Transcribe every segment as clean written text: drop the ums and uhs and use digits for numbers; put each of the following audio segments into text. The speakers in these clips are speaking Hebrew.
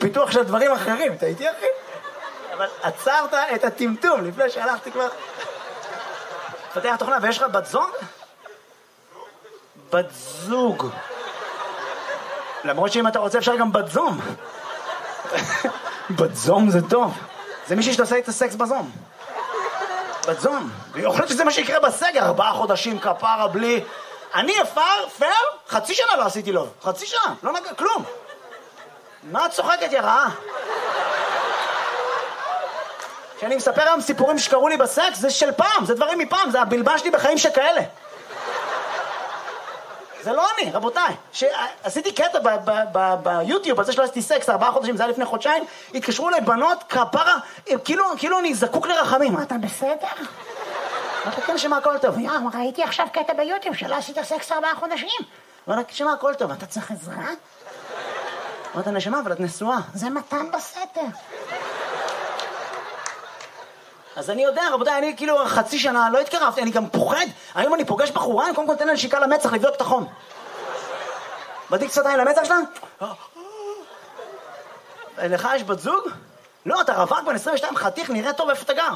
פיתוח של דברים אחרים, אתה איתי אחי? אבל עצרת את הטמטום לפני שהלכתי כבר. פתח תוכנה, ויש לך בת זוג? בת זוג. למרות שאם אתה רוצה אפשר גם בת זום. בת זום זה טוב. זה מישהי שתעשה את הסקס בזום. בת זום. ויכול להיות שזה מה שיקרה בסגר, 4 חודשים כפרה בלי... אני פייר, חצי שנה לא עשיתי לו. חצי שנה, לא נגע, כלום. מה את צוחקת, יא רעה? כשאני מספר היום סיפורים שקרו לי בסקס, זה של פעם, זה דברים מפעם, זה הבלבן שלי בחיים שכאלה. זה לא אני, רבותיי. שעשיתי קטע ביוטיוב, על זה שלא עשיתי סקס, 4 חודשים, זה היה לפני חודשיים, התקשרו אליי בנות, כפרה, כאילו אני זקוק לרחמים. אתה בסדר? אתה כן, שמה הכל טוב. ראיתי עכשיו קטע ביוטיוב שלא עשית סקס 4 חודשים. שמה הכל טוב, אתה צריך עזרה? אמרת נשמה, אבל את נשואה. זה מתן בסתר. אז אני יודע, רבותיי, אני כאילו חצי שנה לא התקרבתי, אני גם פוחד. היום אני פוגש בחורה, אני קודם כל תן לה נשיקה למצח לבדוק את החום. בדיק שפתיים למצח שלה? לך יש בת זוג? לא, אתה רווק בן 22 חתיך, נראה טוב, איפה אתה גר?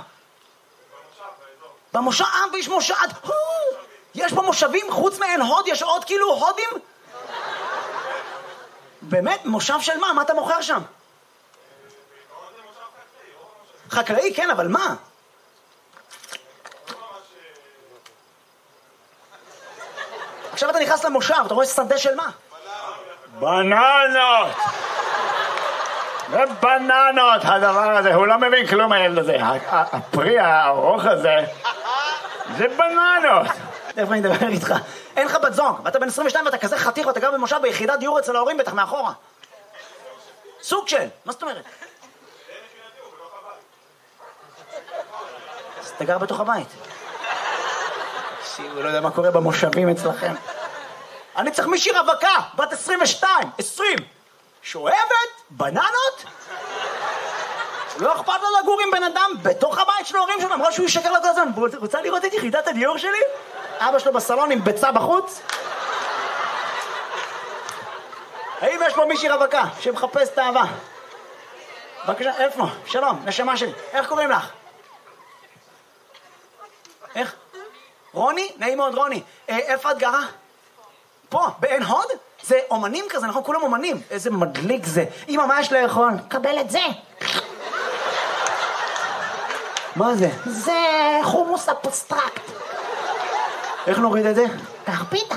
במושב, ויש מושב, יש פה מושבים, חוץ מעין הוד, יש עוד כאילו הודים? באמת, מושב של מה? מה אתה מוכר שם? חקלאי, כן, אבל מה? עכשיו אתה נכנס למושב, אתה רואה שדה של מה? בננות! זה בננות, הדבר הזה, הוא לא מבין כלום הילד הזה. הפרי הארוך הזה, זה בננות. איפה אני מדבר איתך? אין לך בת זוג, ואתה בן 22 ואתה כזה חתיך, ואתה גר במושב ביחידת דיור אצל ההורים בטח מאחורה. סוג של, מה זאת אומרת? אז אתה גר בתוך הבית. הוא לא יודע מה קורה במושבים אצלכם. אני צריך מישהי רווקה, בת 22, 20, שואבת בננות? לא אכפת לו לגור עם בן אדם בתוך הבית של ההורים שלו, אמרה שהוא ישקר לו כל הזמן. רוצה לראות את יחידת הדיור שלי? אבא שלו בסלון עם ביצה בחוץ? האם יש פה מישהי רווקה שמחפש את האהבה? בבקשה, איפה? שלום, נשמה שלי. איך קוראים לך? איך? רוני? נעים מאוד רוני. איפה את גרה? פה, בעין הוד? זה אומנים כזה, נכון? כולם אומנים. איזה מדליק זה. אמא, מה יש לאכול? קבל את זה. מה זה? זה חומוס אבסטרקט. איך נוריד את זה? קח פיתה.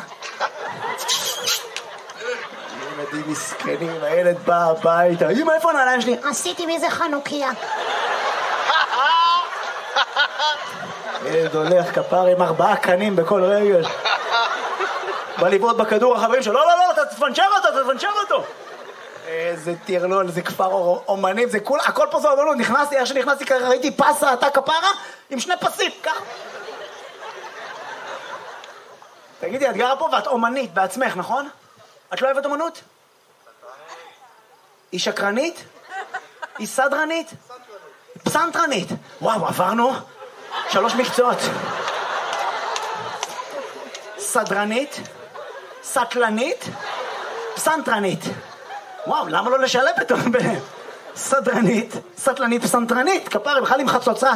ילדים מסכנים, הילד בא הביתה. אמא, איפה הנעליים שלי? עשיתי מזה חנוכיה. ילד הולך כפר עם 4 קנים בכל רגל. בא לבעוט בכדור החברים שלו, לא, אתה תפנצ'ר אותו. איזה טירלול, זה כפר אומנים, זה כול, הכל פה זה אומנות. נכנסתי, איך שנכנסתי ככה, ראיתי פסה, אתה כפרה, עם 2 פסים, כך. תגידי, את גרה פה ואת אומנית בעצמך, נכון? את לא אוהבת אומנות? היא שקרנית? היא סדרנית? פסנתרנית. וואו, עברנו 3 מקצועות. סדרנית, סטלנית, פסנתרנית. וואו, למה לא לשלב פתאום סדרנית, סטלנית, פסנתרנית? כפרה, בכלל עם חצוצה.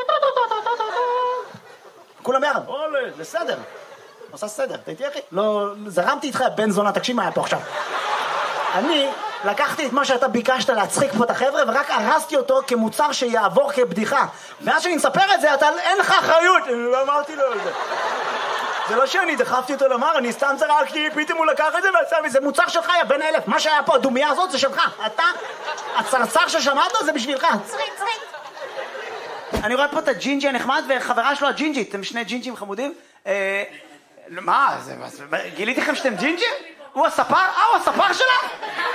כולם ביחד. בסדר. עושה סדר, אתה איתי אחי? לא, זרמתי איתך, בן זונה, תקשיב מה היה פה עכשיו. אני לקחתי את מה שאתה ביקשת להצחיק פה את החבר'ה, ורק הרסתי אותו כמוצר שיעבור כבדיחה. ואז שאני מספר את זה, אין לך אחריות. לא אמרתי לו את זה. זה לא שאני דחפתי אותו לומר, אני סתם זרקתי, פתאום הוא לקח את זה ועשה מזה. זה מוצר שלך, יא בן 1000. מה שהיה פה, הדומיה הזאת, זה שלך. אתה, הצרצר ששמעת, זה בשבילך. צריק. אני רואה פה את הג'ינג'י הנחמד וחברה שלו הג'ינג'ית. אתם 2 ג'ינג'ים חמודים. מה? גיליתי לכם שאתם ג'ינג'ים? הוא הספר? הוא הספר שלה?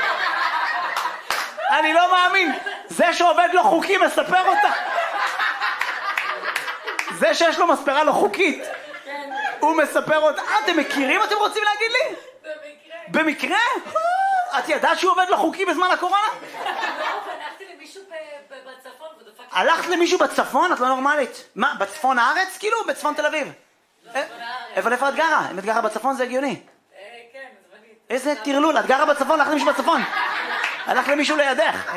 אני לא מאמין. זה שעובד לא חוקי מספר אותה. זה שיש לו מספרה לא חוקית. הוא מספר אותה. אתם מכירים? אתם רוצים להגיד לי? במקרה. במקרה? את ידעת שהוא עובד לא חוקי בזמן הקורונה? הלכתי למישהו בצפון ודפקתי. הלכת למישהו בצפון? את לא נורמלית. מה? בצפון הארץ? כאילו? בצפון תל אביב? אבל איפה את גרה? אם את גרה בצפון זה הגיוני. כן, זמנית. איזה תרלול, את גרה בצפון, הלכת למישהו בצפון. הלכת למישהו לידך.